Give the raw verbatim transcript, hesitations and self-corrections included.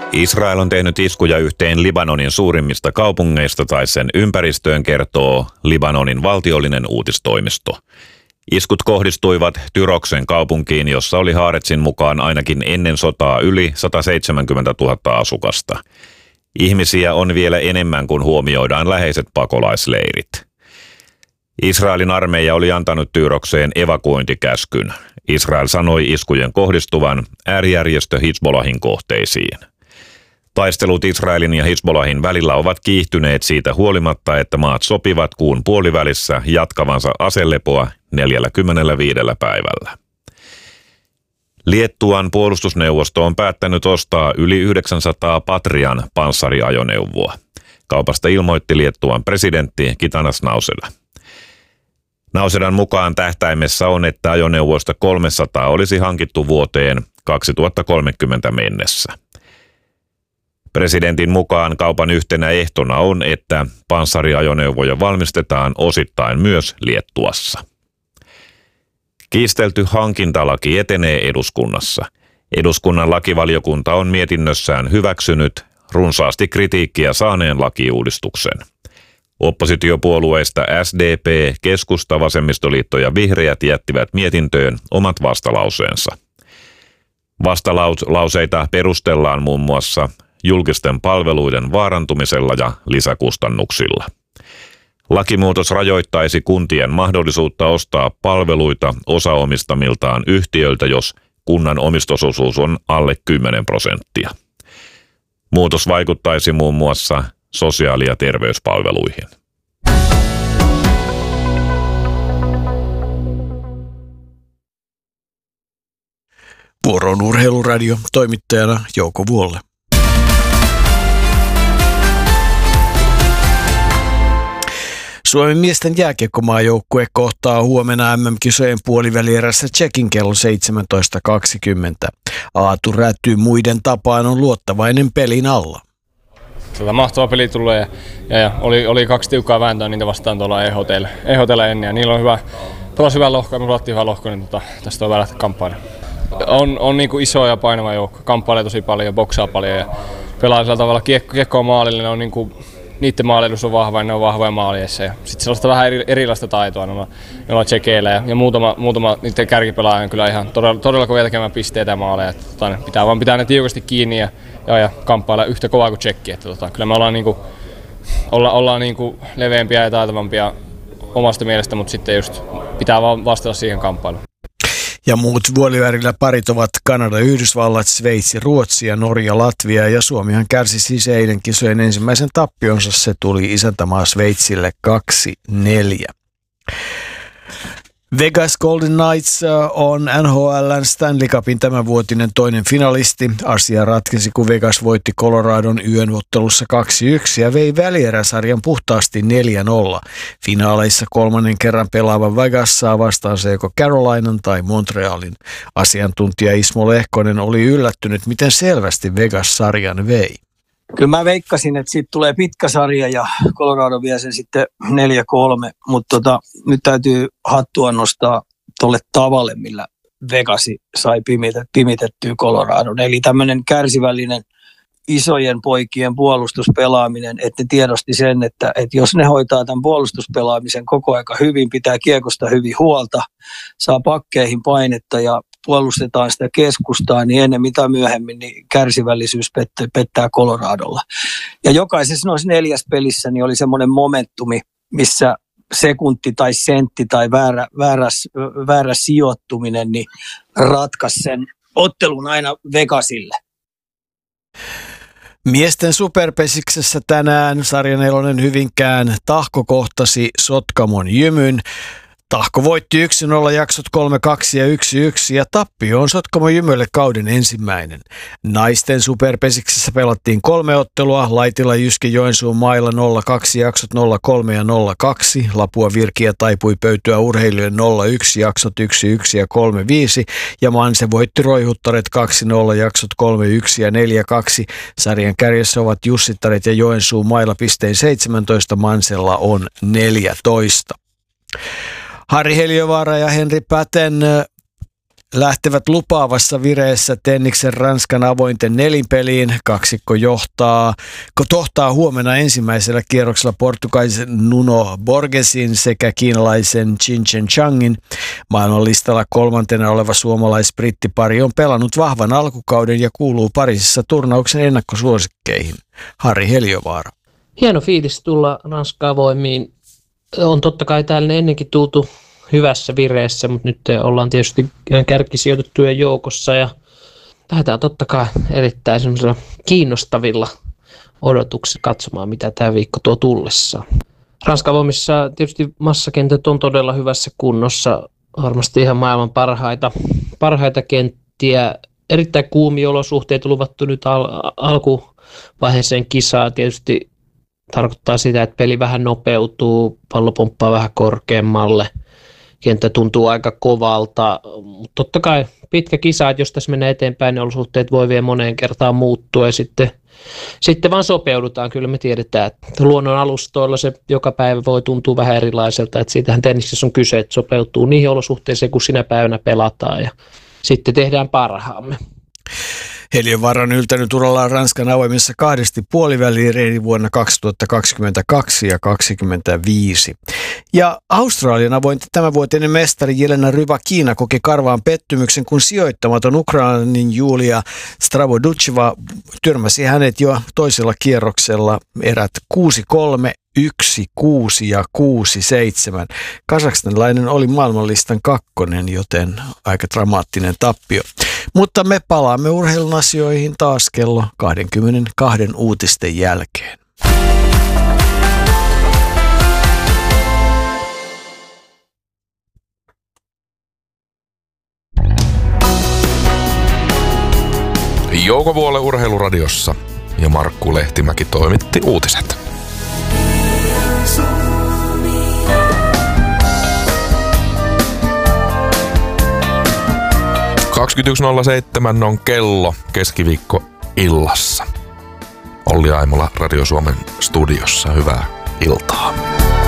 Israel on tehnyt iskuja yhteen Libanonin suurimmista kaupungeista tai sen ympäristöön, kertoo Libanonin valtiollinen uutistoimisto. Iskut kohdistuivat Tyroksen kaupunkiin, jossa oli Haaretsin mukaan ainakin ennen sotaa yli sata seitsemänkymmentätuhatta asukasta. Ihmisiä on vielä enemmän, kun huomioidaan läheiset pakolaisleirit. Israelin armeija oli antanut Tyrokseen evakuointikäskyn. Israel sanoi iskujen kohdistuvan äärijärjestö Hizbollahin kohteisiin. Taistelut Israelin ja Hizbollahin välillä ovat kiihtyneet siitä huolimatta, että maat sopivat kuun puolivälissä jatkavansa aselepoa neljäkymmentäviisi päivällä. Liettuan puolustusneuvosto on päättänyt ostaa yli yhdeksänsataa Patrian panssariajoneuvoa. Kaupasta ilmoitti Liettuan presidentti Gitanas Nausėda. Nausedan mukaan tähtäimessä on, että ajoneuvoista kolmesataa olisi hankittu vuoteen kaksituhattakolmekymmentä mennessä. Presidentin mukaan kaupan yhtenä ehtona on, että panssariajoneuvoja valmistetaan osittain myös Liettuassa. Kiistelty hankintalaki etenee eduskunnassa. Eduskunnan lakivaliokunta on mietinnössään hyväksynyt runsaasti kritiikkiä saaneen lakiuudistuksen. Oppositiopuolueista S D P, Keskusta, Vasemmistoliitto ja Vihreät jättivät mietintöön omat vastalauseensa. Vastalauseita perustellaan muun muassa julkisten palveluiden vaarantumisella ja lisäkustannuksilla. Lakimuutos rajoittaisi kuntien mahdollisuutta ostaa palveluita osaomistamiltaan yhtiöiltä, jos kunnan omistusosuus on alle kymmenen prosenttia. Muutos vaikuttaisi muun muassa sosiaali- ja terveyspalveluihin. Vuoro on Urheiluradio, toimittajana Jouko Vuolle. Suomen miesten jääkiekkomaajoukkue kohtaa huomenna M M-kisojen puolivälierässä Tšekin kello seitsemäntoista kaksikymmentä. Aatu Räty muiden tapaan on luottavainen pelin alla. Tätä mahtava peli tulee ja, ja, ja oli, oli kaksi tiukkaa vääntöä niitä vastaan tuolla E H T:llä E H T:llä ennen ja niillä on hyvä, pelas hyvä lohko ja me pelattiin hyvä lohko, niin tota, tästä on hyvä lähteä kamppailemaan. On, on niin kuin iso ja painava joukko, kamppailee tosi paljon ja boksaa paljon ja pelaa sillä tavalla kiekko, kiekko on maalille, ne on niin kuin, niiden maaliilus on vahva ja ne on vahvoja maalieissa ja sitten sellaista vähän eri, erilaista taitoa noilla, noilla tsekeillä ja, ja muutama, muutama niiden kärkipelaaja on kyllä ihan todella, todella kovia tekemään pisteitä ja maaleja, että tota, pitää vaan pitää ne tiukasti kiinni ja, ja, ja kamppailla yhtä kovaa kuin tsekki, että tota, kyllä me ollaan, niinku, olla, ollaan niinku leveämpiä ja taitavampia omasta mielestä, mutta sitten just pitää vaan vastata siihen kamppailuun. Ja muut vuolivärillä parit ovat Kanada, Yhdysvallat, Sveitsi, Ruotsi ja Norja, Latvia ja Suomihan kärsi siis eilen kisojen ensimmäisen tappionsa. Se tuli isäntämaa Sveitsille kaksi neljä. Vegas Golden Knights on N H L:n Stanley Cupin tämänvuotinen toinen finalisti. Asia ratkesi, kun Vegas voitti Coloradon yön ottelussa kaksi yksi ja vei välieräsarjan puhtaasti neljä nolla. Finaaleissa kolmannen kerran pelaava Vegas saa vastaansa joko Carolinan tai Montrealin. Asiantuntija Ismo Lehkonen oli yllättynyt, miten selvästi Vegas sarjan vei. Kyllä mä veikkasin, että siitä tulee pitkä sarja ja Colorado vie sen sitten neljä kolme, mutta tota, nyt täytyy hattua nostaa tolle tavalle, millä Vegasi sai pimitettyä Coloradon. Eli tämmöinen kärsivällinen isojen poikien puolustuspelaaminen, että ne tiedosti sen, että, että jos ne hoitaa tämän puolustuspelaamisen koko aika hyvin, pitää kiekosta hyvin huolta, saa pakkeihin painetta ja puolustetaan sitä keskustaa, niin ennen mitä myöhemmin niin kärsivällisyys pettää, pettää Coloradolla. Ja jokaisessa noissa neljäs pelissä niin oli semmoinen momentumi, missä sekunti tai sentti tai väärä, väärä, väärä sijoittuminen niin ratkaisi sen ottelun aina Vegasille. Miesten superpesiksessä tänään sarjanelonen Hyvinkään Tahko kohtasi Sotkamon Jymyn. Tahko voitti yksi nolla jaksot kolme kaksi ja yksi yksi ja tappio on Sotkamon Jymylle kauden ensimmäinen. Naisten superpesiksessä pelattiin kolme ottelua, Laitila Jyski Joensuun mailla nolla kaksi jaksot nolla kolme ja nolla kaksi, Lapua Virkiä taipui pöytyä urheilijoille nolla yksi jaksot yksi yksi ja kolme viisi ja Manse voitti Roihuttaret kaksi nolla jaksot kolme yksi ja neljä kaksi. Sarjan kärjessä ovat Jussittaret ja Joensuun mailla pisteen seitsemäntoista, Mansella on neljätoista. Harri Heliövaara ja Henri Päten lähtevät lupaavassa vireessä Tenniksen Ranskan avointen nelinpeliin. Kaksikko johtaa, tohtaa huomenna ensimmäisellä kierroksella portugalaisen Nuno Borgesin sekä kiinalaisen Qin Chen Changin. Maailmanlistalla kolmantena oleva suomalais-brittipari on pelannut vahvan alkukauden ja kuuluu Pariisissa turnauksen ennakkosuosikkeihin. Harri Heliövaara. Hieno fiilis tulla Ranskan avoimiin. On totta kai täällä ennenkin tultu hyvässä vireessä, mutta nyt ollaan tietysti kärkisijoitettujen joukossa ja lähdetään totta kai erittäin semmoisilla kiinnostavilla odotuksilla katsomaan, mitä tämä viikko tuo tullessaan. Ranskan avoimissa tietysti massakentät on todella hyvässä kunnossa, varmasti ihan maailman parhaita, parhaita kenttiä. Erittäin kuumia olosuhteita luvattu nyt al- alkuvaiheeseen kisaa. Tietysti tarkoittaa sitä, että peli vähän nopeutuu, pallo pomppaa vähän korkeammalle. Kenttä tuntuu aika kovalta, mutta totta kai pitkä kisa, että jos tässä menee eteenpäin, niin olosuhteet voi vielä moneen kertaan muuttua ja sitten, sitten vaan sopeudutaan. Kyllä me tiedetään, että luonnon alustoilla se joka päivä voi tuntua vähän erilaiselta, että siitähän tenniksessä on kyse, että sopeutuu niihin olosuhteisiin, kun sinä päivänä pelataan ja sitten tehdään parhaamme. Heliövaara on yltänyt urallaan Ranskan avoimissa kahdesti puoliväliin vuonna kaksituhattakaksikymmentäkaksi ja kaksituhattakaksikymmentäviisi. Ja Australian avointen tämänvuotinen mestari Jelena Rybakina koki karvaan pettymyksen, kun sijoittamaton Ukrainanin Julia Stravodutcheva tyrmäsi hänet jo toisella kierroksella erät kuusi kolme, yksi kuusi ja kuusi seitsemän. Kazakstanilainen oli maailmanlistan kakkonen, joten aika dramaattinen tappio. Mutta me palaamme urheilun asioihin taas kello kaksikymmentäkaksi uutisten jälkeen. Jouko Vuole Urheiluradiossa ja Markku Lehtimäki toimitti uutiset. kaksikymmentäyksi nolla seitsemän on kello keskiviikko illassa. Olli Aimola Radio Suomen studiossa. Hyvää iltaa.